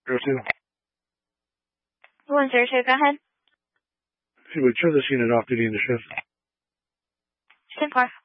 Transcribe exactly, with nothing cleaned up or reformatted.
Zero two. One zero two, go ahead. Hey, we turn this unit off duty into shift. ten four.